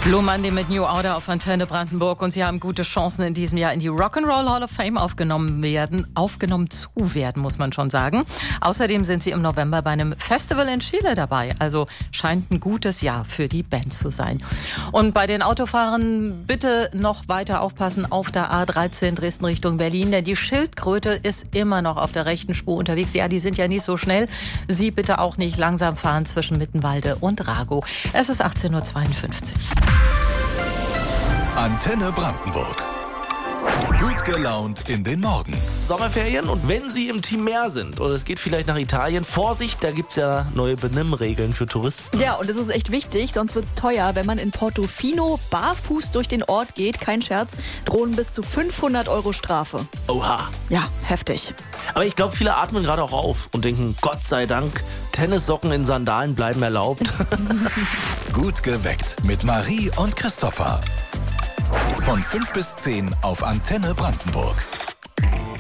Blue Monday mit New Order auf Antenne Brandenburg und sie haben gute Chancen in diesem Jahr in die Rock'n'Roll Hall of Fame aufgenommen zu werden, muss man schon sagen. Außerdem sind sie im November bei einem Festival in Chile dabei, also scheint ein gutes Jahr für die Band zu sein. Und bei den Autofahrern bitte noch weiter aufpassen auf der A13 Dresden Richtung Berlin, denn die Schildkröte ist immer noch auf der rechten Spur unterwegs. Ja, die sind ja nicht so schnell. Sie bitte auch nicht langsam fahren zwischen Mittenwalde und Ragow. Es ist 18:52 Uhr. Antenne Brandenburg. Gut gelaunt in den Morgen. Sommerferien und wenn Sie im Team Meer sind oder es geht vielleicht nach Italien, Vorsicht, da gibt's ja neue Benimmregeln für Touristen. Ja, und das ist echt wichtig, sonst wird's teuer. Wenn man in Portofino barfuß durch den Ort geht, kein Scherz, drohen bis zu 500 € Strafe. Oha. Ja, heftig. Aber ich glaube, viele atmen gerade auch auf und denken, Gott sei Dank, Tennissocken in Sandalen bleiben erlaubt. Gut geweckt mit Marie und Christopher. Von 5 bis 10 auf Antenne Brandenburg.